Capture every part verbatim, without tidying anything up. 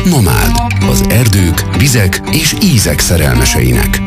Nomád, az erdők, vizek és ízek szerelmeseinek.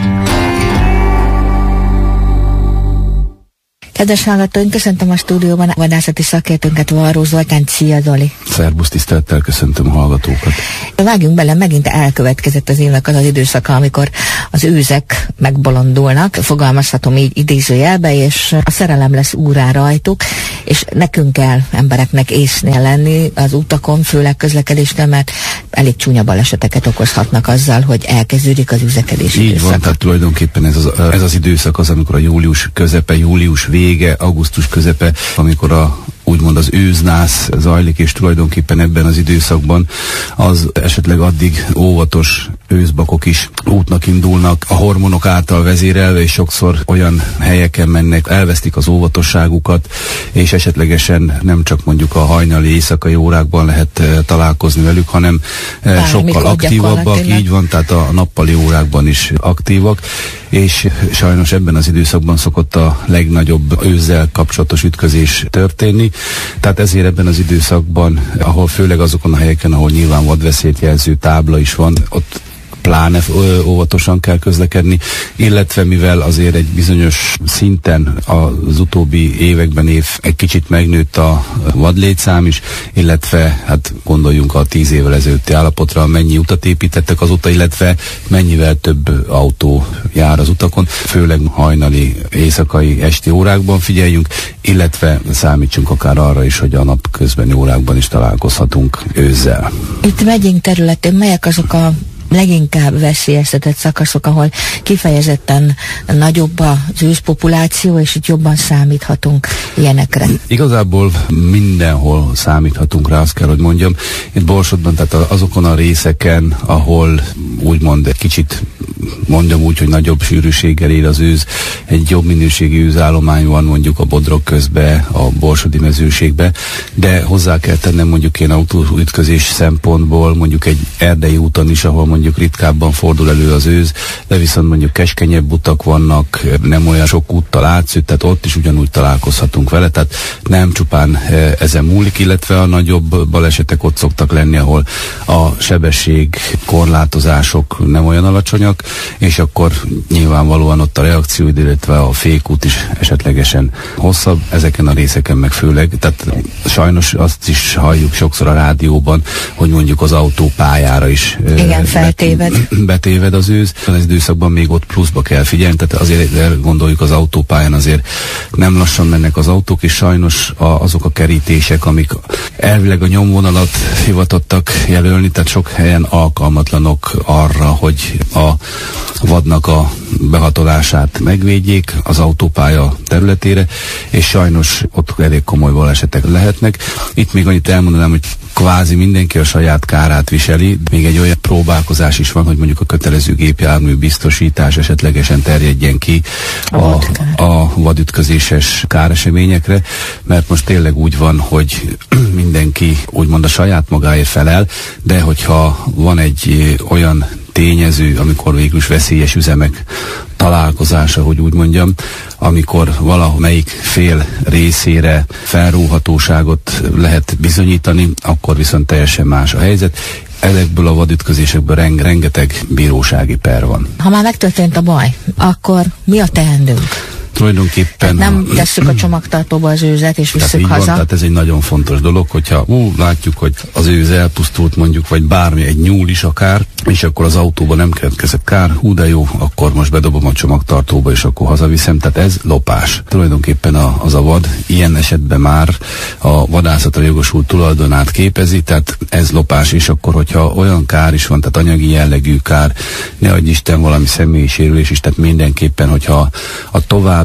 Kedves hallgatóink, köszöntöm a stúdióban a vadászati szakértőnket, Varró Zoltánt. Szia, Zoli! Szerbusz, tisztelettel köszöntöm a hallgatókat. Vágjunk bele, megint elkövetkezett az évnek az az időszaka, amikor az őzek megbolondulnak, fogalmazhatom így idézőjelbe, és a szerelem lesz úrá rajtuk, és nekünk kell embereknek észnél lenni az utakon, főleg közlekedésnél, mert elég csúnya baleseteket okozhatnak azzal, hogy elkezdődik az üzekedés Így időszaka. van, tehát tulajdonképpen ez az, ez az időszak az, amikor a július közepe, július vége, augusztus közepe, amikor a úgymond az őznász zajlik, és tulajdonképpen ebben az időszakban az esetleg addig óvatos őzbakok is útnak indulnak, a hormonok által vezérelve, és sokszor olyan helyeken mennek, elvesztik az óvatosságukat, és esetlegesen nem csak mondjuk a hajnali éjszakai órákban lehet uh, találkozni velük, hanem uh, sokkal aktívabbak, így van, tehát a nappali órákban is aktívak, és sajnos ebben az időszakban szokott a legnagyobb őzzel kapcsolatos ütközés történni. Tehát ezért ebben az időszakban, ahol főleg azokon a helyeken, ahol nyilván vadveszélyt jelző tábla is van, ott pláne óvatosan kell közlekedni, illetve mivel azért egy bizonyos szinten az utóbbi években év egy kicsit megnőtt a vadlétszám is, illetve hát gondoljunk a tíz évvel ezelőtti állapotra, mennyi utat építettek azóta, illetve mennyivel több autó jár az utakon, főleg hajnali, éjszakai, esti órákban figyeljünk, illetve számítsunk akár arra is, hogy a napközbeni órákban is találkozhatunk őzzel. Itt megyünk területén, melyek azok a leginkább veszélyeztetett szakaszok, ahol kifejezetten nagyobb az őzpopuláció, és itt jobban számíthatunk ilyenekre? Igazából mindenhol számíthatunk rá, azt kell, hogy mondjam. Itt Borsodban, tehát azokon a részeken, ahol úgymond egy kicsit mondjam úgy, hogy nagyobb sűrűséggel ér az őz, egy jobb minőségű őzállomány van mondjuk a Bodrog közbe, a borsodi mezőségbe, de hozzá kell tennem mondjuk én autóütközés szempontból, mondjuk egy erdei úton is, ahol mondjuk ritkábban fordul elő az őz, de viszont mondjuk keskenyebb utak vannak, nem olyan sok úttal átszűtt, tehát ott is ugyanúgy találkozhatunk vele, tehát nem csupán ezen múlik, illetve a nagyobb balesetek ott szoktak lenni, ahol a sebesség korlátozások nem olyan alacsonyak, és akkor nyilvánvalóan ott a reakcióidő, illetve a fékút is esetlegesen hosszabb, ezeken a részeken meg főleg, tehát sajnos azt is halljuk sokszor a rádióban, hogy mondjuk az autópályára is igen, feltéved. betéved az őz. Az időszakban még ott pluszba kell figyelni, tehát azért gondoljuk az autópályán azért nem lassan mennek az autók, és sajnos a, azok a kerítések, amik elvileg a nyomvonalat hivatottak jelölni, tehát sok helyen alkalmatlanok arra, hogy a vadnak a behatolását megvédjék az autópálya területére, és sajnos ott elég komoly balesetek lehetnek. Itt még annyit elmondanám, hogy kvázi mindenki a saját kárát viseli, még egy olyan próbálkozás is van, hogy mondjuk a kötelező gépjármű biztosítás esetlegesen terjedjen ki a, a, a vadütközéses káreseményekre, mert most tényleg úgy van, hogy mindenki úgymond a saját magáért felel, de hogyha van egy olyan tényező, amikor végül is veszélyes üzemek találkozása, hogy úgy mondjam, amikor valamelyik fél részére felróhatóságot lehet bizonyítani, akkor viszont teljesen más a helyzet. Ezekből a vadütközésekből reng, rengeteg bírósági per van. Ha már megtörtént a baj, akkor mi a teendőnk? Tulajdonképpen nem tesszük a csomagtartóba az őzet, és visszük haza. Van, tehát ez egy nagyon fontos dolog, hogyha ú, látjuk, hogy az őz elpusztult mondjuk, vagy bármi, egy nyúl is akár, és akkor az autóban nem keletkezett kár, hú de jó, akkor most bedobom a csomagtartóba, és akkor hazaviszem, tehát ez lopás. Tulajdonképpen a, az a vad ilyen esetben már a vadászatra jogosult tulajdonát képezi, tehát ez lopás, és akkor, hogyha olyan kár is van, tehát anyagi jellegű kár, ne adj Isten valami személyi sérülés is, tehát mindenképpen, hogyha a tovább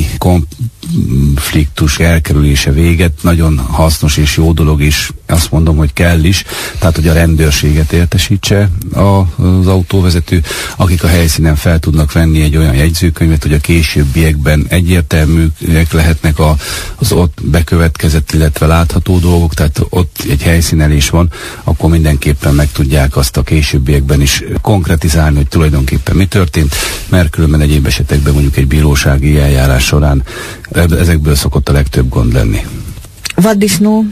konfliktus elkerülése véget, nagyon hasznos és jó dolog is, azt mondom, hogy kell is, tehát hogy a rendőrséget értesítse az autóvezető, akik a helyszínen fel tudnak venni egy olyan jegyzőkönyvet, hogy a későbbiekben egyértelműek lehetnek a, az ott bekövetkezett, illetve látható dolgok, tehát ott egy helyszínelés van, akkor mindenképpen meg tudják azt a későbbiekben is konkretizálni, hogy tulajdonképpen mi történt, mert különben egyéb esetekben mondjuk egy bírósági eljárás során ezekből szokott a legtöbb gond lenni. Vaddisznó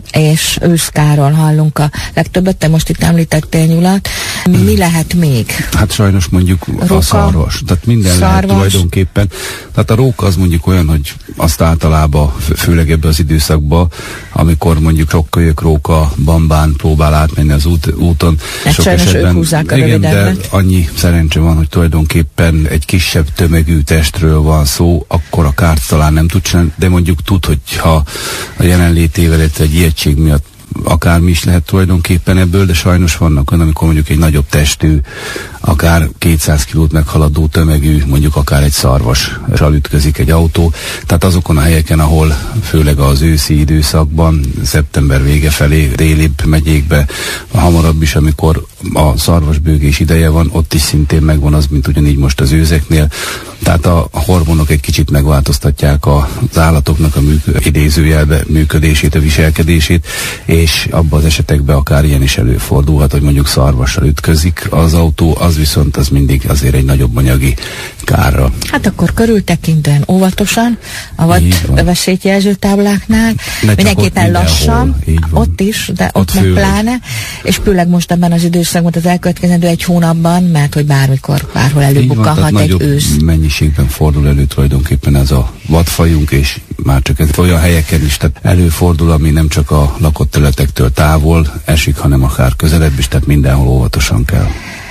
és őszkáról hallunk a legtöbbet, te most itt említettél nyulat. Mi lehet még? Hát sajnos mondjuk róka, a szarvas, tehát minden szarvas. Lehet tulajdonképpen. Tehát a róka az mondjuk olyan, hogy azt általában, főleg ebben az időszakban, amikor mondjuk sok kölyök róka, bambán próbál átmenni az út, úton. Hát sok esetben, a igen, de annyi szerencse van, hogy tulajdonképpen egy kisebb tömegű testről van szó, akkor a kárt talán nem tud csinálni, de mondjuk tud, hogyha a jelenlétével egy ijegység miatt akármi is lehet tulajdonképpen ebből, de sajnos vannak olyan, amikor mondjuk egy nagyobb testű, akár kétszáz kilót meghaladó tömegű, mondjuk akár egy szarvassal ütközik egy autó. Tehát azokon a helyeken, ahol főleg az őszi időszakban, szeptember vége felé, délibb megyékbe, hamarabb is, amikor a szarvasbőgés ideje van, ott is szintén megvan az, mint ugyanígy most az őzeknél. Tehát a hormonok egy kicsit megváltoztatják az állatoknak a műk- idézőjelbe működését, a viselkedését, és abban az esetekben akár ilyen is előfordulhat, hogy mondjuk szarvassal ütközik az autó, az viszont az mindig azért egy nagyobb anyagi kárra. Hát akkor körültekintően óvatosan, a vadveszélyjelző tábláknál, mindenképpen lassan, ott is, de ott, ott meg pláne, és főleg most ebben az időszakban, az elkövetkezendő egy hónapban, mert hogy bármikor, bárhol előbukkanhat egy ősz. Mennyiségben fordul elő tulajdonképpen ez a vadfajunk, és már csak ez olyan helyeken is, tehát előfordul, ami nem csak a lakott területektől távol esik, hanem akár közelebb is, tehát mindenhol óvatosan kell.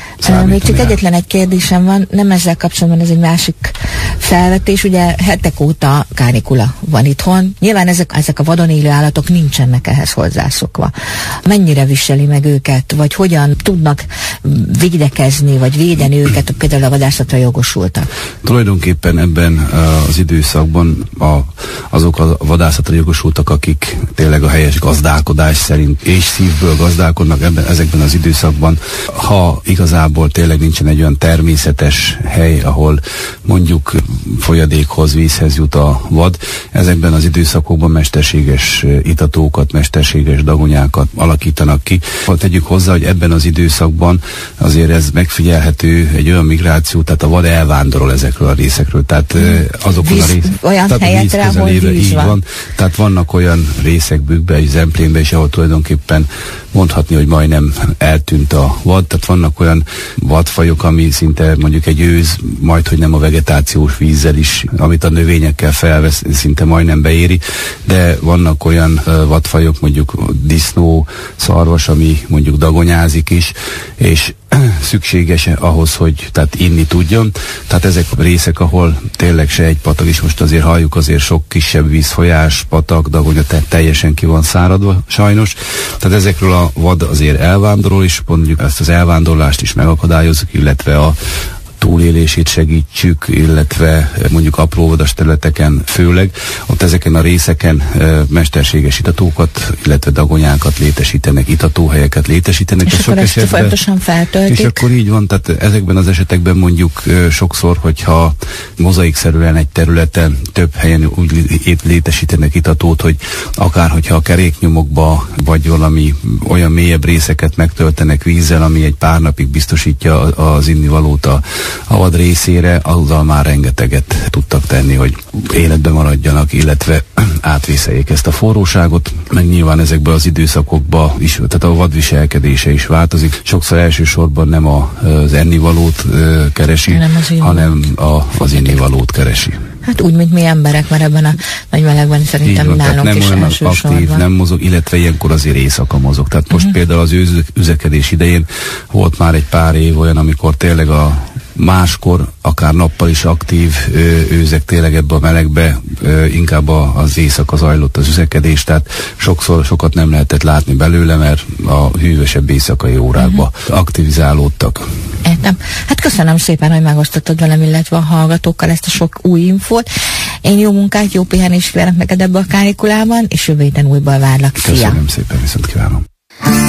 Még csak egyetlen egy kérdésem van, nem ezzel kapcsolatban, ez egy másik felvetés, ugye hetek óta kánikula van itthon. Nyilván ezek, ezek a vadon élő állatok nincsenek ehhez hozzászokva. Mennyire viseli meg őket, vagy hogyan tudnak védekezni, vagy védeni őket, például a vadászatra jogosultak? Tulajdonképpen ebben az időszakban a, azok a vadászatra jogosultak, akik tényleg a helyes gazdálkodás szerint és szívből gazdálkodnak ebben, ezekben az időszakban, ha igazából tényleg nincsen egy olyan természetes hely, ahol mondjuk folyadékhoz, vízhez jut a vad. Ezekben az időszakokban mesterséges itatókat, mesterséges dagonyákat alakítanak ki. Tegyük hozzá, hogy ebben az időszakban azért ez megfigyelhető egy olyan migráció, tehát a vad elvándorol ezekről a részekről. Tehát azokon víz, a részek, olyan tehát helyekre, ahol víz van. van. Tehát vannak olyan részek Bükkbe és Zemplénbe is, ahol tulajdonképpen mondhatni, hogy majdnem eltűnt a vad. Tehát vannak olyan vadfajok, ami szinte mondjuk egy őz, majd hogy nem a vegetációs vízzel is, amit a növényekkel felvesz, szinte majdnem beéri, de vannak olyan uh, vadfajok, mondjuk disznó, szarvas, ami mondjuk dagonyázik is, és szükséges ahhoz, hogy tehát inni tudjon. Tehát ezek a részek, ahol tényleg se egy patak is, most azért halljuk, azért sok kisebb vízfolyás, patak, dagonya, tehát teljesen ki van száradva sajnos. Tehát ezekről a vad azért elvándorol, és mondjuk ezt az elvándorlást is megakadályozunk, illetve a túlélését segítsük, illetve mondjuk apróvadas területeken főleg, ott ezeken a részeken e, mesterséges itatókat, illetve dagonyákat létesítenek, itatóhelyeket létesítenek. És akkor ezt folyamatosan feltöltik. És akkor így van, tehát ezekben az esetekben mondjuk e, sokszor, hogyha mozaikszerűen egy területen több helyen úgy létesítenek itatót, hogy akár hogyha a keréknyomokba, vagy valami olyan mélyebb részeket megtöltenek vízzel, ami egy pár napig biztosítja az innivalót a a vad részére, azzal már rengeteget tudtak tenni, hogy életben maradjanak, illetve átvészeljék ezt a forróságot, meg nyilván ezekben az időszakokban is, tehát a vad viselkedése is változik. Sokszor elsősorban nem a, az ennivalót uh, keresi, az hanem a, az innivalót keresi. Hát úgy, mint mi emberek, mert ebben a nagy melegben szerintem van, nálunk nem is olyan aktív, nem mozog, illetve ilyenkor azért éjszaka mozog. Tehát most uh-huh. például az őz, üzekedés idején volt már egy pár év olyan, amikor tényleg a máskor, akár nappal is aktív ö, őzek tényleg ebbe a melegbe, ö, inkább a, az éjszaka zajlott az üzekedés, tehát sokszor sokat nem lehetett látni belőle, mert a hűvösebb éjszakai órákba uh-huh. aktivizálódtak. Értem. Hát köszönöm szépen, hogy megosztottad velem, illetve a hallgatókkal ezt a sok új infót. Én jó munkát, jó pihenést kívánok neked ebbe a kánikulában, és jövő héten újból várlak. Szia! Köszönöm szépen, viszont kívánom.